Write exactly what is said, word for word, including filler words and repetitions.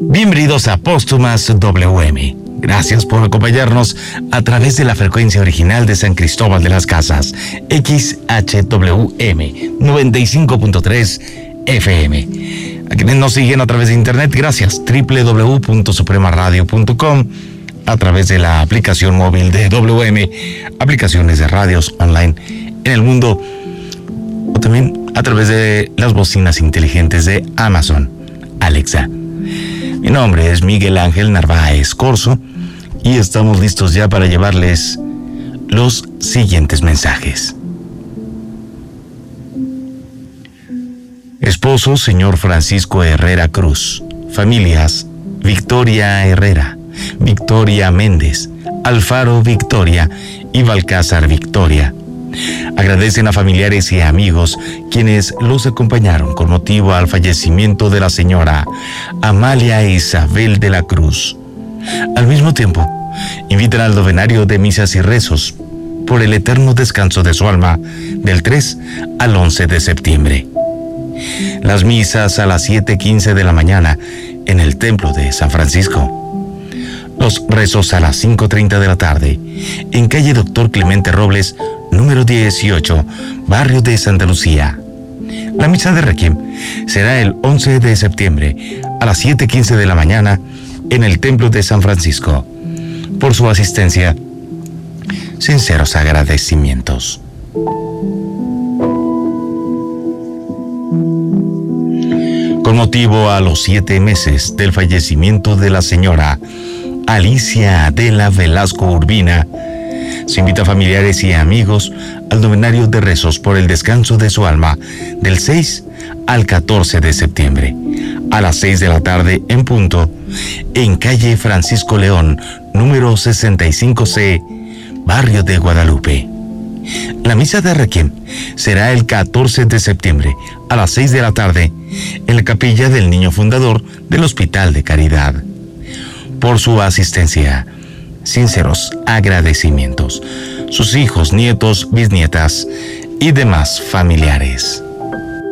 Bienvenidos a Póstumas W M. Gracias por acompañarnos a través de la frecuencia original de San Cristóbal de las Casas, X H W M noventa y cinco punto tres F M. A quienes nos siguen a través de internet, gracias, doble u doble u doble u punto suprema radio punto com, a través de la aplicación móvil de W M, aplicaciones de radios online en el mundo, o también a través de las bocinas inteligentes de Amazon Alexa. Mi nombre es Miguel Ángel Narváez Corzo y estamos listos ya para llevarles los siguientes mensajes. Esposo, señor Francisco Herrera Cruz. Familias, Victoria Herrera, Victoria Méndez, Alfaro Victoria y Balcázar Victoria. Agradecen a familiares y amigos quienes los acompañaron con motivo al fallecimiento de la señora Amalia Isabel de la Cruz. Al mismo tiempo, invitan al novenario de misas y rezos por el eterno descanso de su alma del tres al once de septiembre. Las misas a las siete quince de la mañana en el templo de San Francisco. Los rezos a las cinco treinta de la tarde en calle Doctor Clemente Robles, número dieciocho, barrio de Santa Lucía. La misa de Requiem será el once de septiembre a las siete quince de la mañana en el templo de San Francisco. Por su asistencia, sinceros agradecimientos. Con motivo a los siete meses del fallecimiento de la señora Alicia Adela Velasco Urbina, se invita a familiares y amigos al novenario de rezos por el descanso de su alma del seis al catorce de septiembre, a las seis de la tarde en punto, en calle Francisco León, número sesenta y cinco C, barrio de Guadalupe. La misa de Requiem será el catorce de septiembre, a las seis de la tarde, en la capilla del Niño Fundador del Hospital de Caridad. Por su asistencia, sinceros agradecimientos. Sus hijos, nietos, bisnietas y demás familiares.